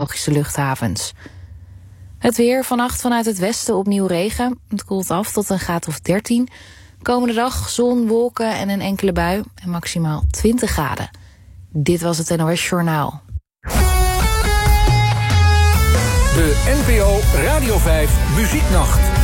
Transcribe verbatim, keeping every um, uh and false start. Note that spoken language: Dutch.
Belgische luchthavens. Het weer, vannacht vanuit het westen opnieuw regen. Het koelt af tot een graad of dertien. Komende dag zon, wolken en een enkele bui en maximaal twintig graden. Dit was het N O S Journaal. De N P O Radio vijf Muzieknacht.